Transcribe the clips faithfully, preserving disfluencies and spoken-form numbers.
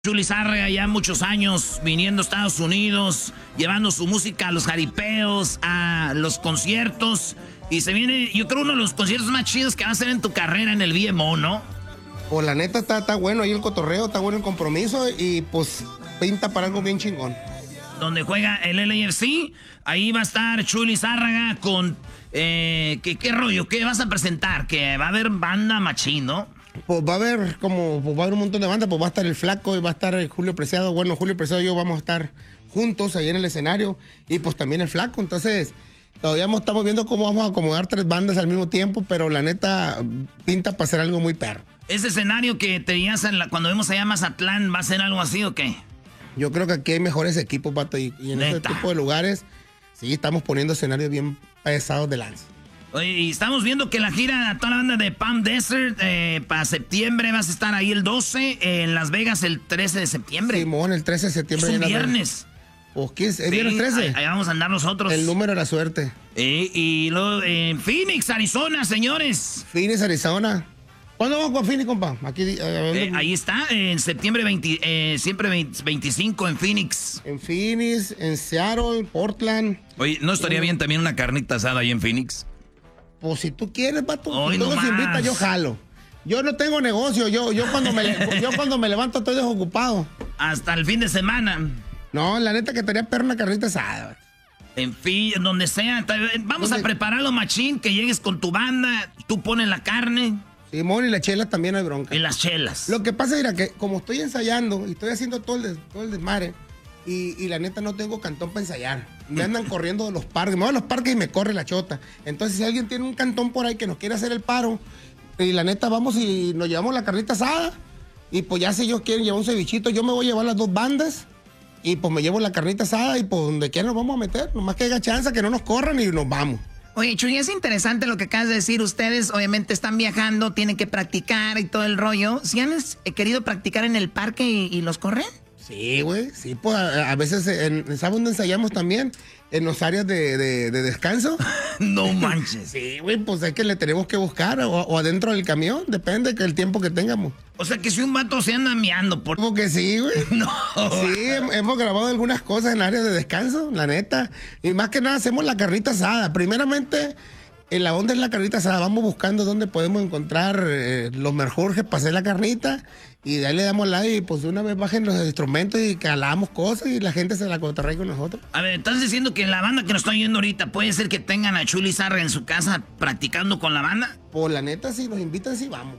Chuy Lizárraga ya muchos años viniendo a Estados Unidos, llevando su música a los jaripeos, a los conciertos. Y se viene, yo creo, uno de los conciertos más chidos que va a hacer en tu carrera en el V M O, ¿no? Pues la neta está, está bueno ahí el cotorreo, está bueno el compromiso y pues pinta para algo bien chingón. Donde juega el L A F C, ahí va a estar Chuy Lizárraga con... Eh, ¿qué, ¿Qué rollo? ¿Qué vas a presentar? Que va a haber banda machín, ¿no? Pues va a haber como, pues va a haber un montón de bandas, pues va a estar el Flaco y va a estar el Julio Preciado. Bueno, Julio Preciado y yo vamos a estar juntos ahí en el escenario y pues también el Flaco. Entonces, todavía estamos viendo cómo vamos a acomodar tres bandas al mismo tiempo, pero la neta pinta para hacer algo muy perro. ¿Ese escenario que tenías en la, cuando vemos allá Mazatlán va a ser algo así o qué? Yo creo que aquí hay mejores equipos, Pato, y, y en ¿Neta? este tipo de lugares, sí, estamos poniendo escenarios bien pesados de lanza. Oye, y estamos viendo que la gira a toda la banda de Palm Desert eh, para septiembre vas a estar ahí el doce, eh, en Las Vegas el trece de septiembre. Simón, el trece de septiembre. Es un viernes. ¿O qué es? ¿Es Sí, viernes trece? Ahí, ahí vamos a andar nosotros. El número de la suerte. Eh, y luego en Phoenix, Arizona, señores. Phoenix, Arizona. ¿Cuándo vamos con Phoenix, compa? Aquí, eh, Eh, ahí está, en septiembre veinte, eh, siempre veinte, veinticinco en Phoenix. En Phoenix, en Seattle, Portland. Oye, ¿no estaría bien también una carnita asada ahí en Phoenix? Pues si tú quieres, Pato, Hoy si tú no nos más. invitas, yo jalo. Yo no tengo negocio, yo, yo, cuando me, le- yo cuando me levanto estoy desocupado. Hasta el fin de semana. No, la neta que estaría perro una carnita asada. En fin, donde sea. Vamos ¿Dónde? a prepararlo, machín, que llegues con tu banda, tú pones la carne Simón y la chela también hay bronca. y las chelas. Lo que pasa es que como estoy ensayando y estoy haciendo todo el, des- todo el desmadre y, y la neta no tengo cantón para ensayar. Me andan corriendo de los parques. Me voy a los parques y me corre la chota. Entonces si alguien tiene un cantón por ahí que nos quiere hacer el paro y la neta vamos y nos llevamos la carnita asada y pues ya si ellos quieren llevar un cevichito, yo me voy a llevar las dos bandas y pues me llevo la carnita asada y pues donde quiera nos vamos a meter. Nomás que haya chance, que no nos corran y nos vamos. Oye, Chuy, es interesante lo que acabas de decir. Ustedes obviamente están viajando, tienen que practicar y todo el rollo. ¿Si han eh, querido practicar en el parque y, y los corren? Sí, güey, sí, pues a, a veces, en, ¿sabes dónde ensayamos también? En los áreas de, de, de descanso. No manches. Sí, güey, pues es que le tenemos que buscar o, o adentro del camión, depende del tiempo que tengamos. O sea que si un vato se anda meando por... Como que sí, güey. No. Sí, hem- hemos grabado algunas cosas en áreas de descanso, la neta. Y más que nada hacemos la carnita asada. Primeramente, en la onda es la carnita asada. Vamos buscando dónde podemos encontrar eh, los mejores para hacer la carnita. Y de ahí le damos like y pues de una vez bajen los instrumentos y calamos cosas y la gente se la cotorrea con nosotros. A ver, estás diciendo que la banda que nos está oyendo ahorita puede ser que tengan a Chuy Lizárraga en su casa practicando con la banda. Pues la neta, si nos invitan, sí vamos.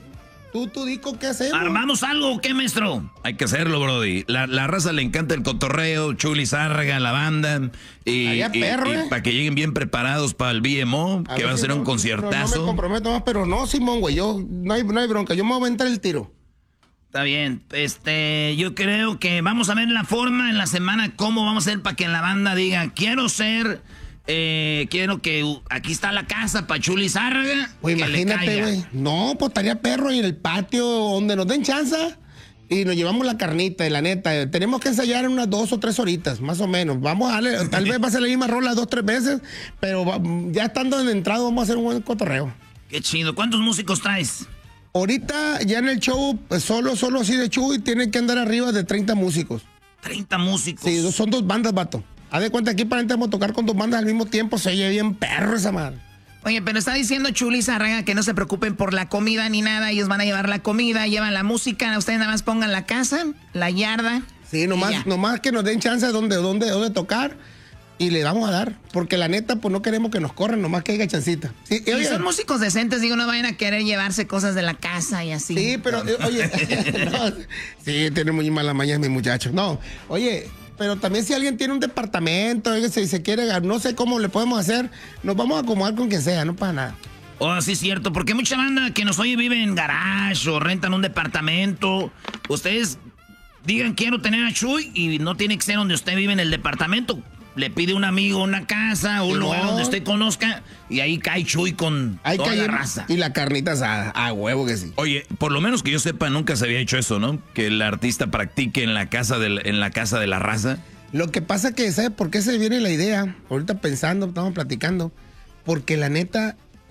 Tú, tú, Dico, ¿qué hacemos? ¿Armamos algo o qué, maestro? Hay que hacerlo, brody. La, la raza le encanta el cotorreo, Chuy Lizárraga, la banda. Y, Estaría perro, ¿eh? para que lleguen bien preparados para el V M O, que ver va a si ser no- un No, no conciertazo. me comprometo más, pero no, Simón, güey. Yo, no hay, no hay bronca. Yo me voy a aventar el tiro. Está bien, este, yo creo que vamos a ver la forma en la semana, cómo vamos a hacer para que la banda diga, quiero ser, eh, quiero que uh, aquí está la casa para Chuy Lizárraga, Pues que le imagínate, caiga. güey. No, pues estaría perro y en el patio donde nos den chance y nos llevamos la carnita, y la neta. Tenemos que ensayar en unas dos o tres horitas, más o menos. Vamos a darle, tal vez va a ser la misma rola dos, tres veces, pero va- ya estando en entrado vamos a hacer un buen cotorreo. Qué chido, ¿cuántos músicos traes? Ahorita ya en el show, pues, solo, solo así de Chuy, tienen que andar arriba de treinta músicos. treinta músicos. Sí, son dos bandas, vato. Haz de cuenta, aquí para adentro vamos a tocar con dos bandas al mismo tiempo, se oye bien perro esa madre. Oye, pero está diciendo Chuy Lizárraga que no se preocupen por la comida ni nada. Ellos van a llevar la comida, llevan la música. Ustedes nada más pongan la casa, la yarda. Sí, y ya. nomás, nomás que nos den chance de dónde, dónde, dónde tocar y le vamos a dar. Porque la neta, pues no queremos que nos corran, nomás que haya chancita. Sí, Y oye, son músicos decentes, digo, no vayan a querer llevarse cosas de la casa y así. sí, pero, eh, oye, no, sí, tiene muy malas mañas mi muchacho. No, oye, pero también si alguien tiene un departamento, oye, si se quiere, no sé cómo le podemos hacer, nos vamos a acomodar con quien sea, no pasa nada. Oh, sí, es cierto, porque mucha banda que nos oye vive en garage o rentan un departamento. Ustedes digan, quiero tener a Chuy y no tiene que ser donde usted vive en el departamento. Le pide un amigo una casa, un Sí, lugar no. donde usted conozca y ahí cae Chuy con Hay toda que la ir- raza. Y la carnita asada, a huevo que sí. Oye, por lo menos que yo sepa, nunca se había hecho eso, ¿no? Que el artista practique en la casa de la, en la, casa de la raza. Lo que pasa que, ¿sabes por qué se viene la idea? Ahorita pensando, estamos platicando. Porque la neta,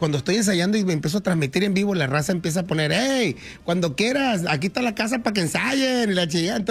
cuando estoy ensayando y me empiezo a transmitir en vivo, la raza empieza a poner, hey, cuando quieras, aquí está la casa para que ensayen y la chingada.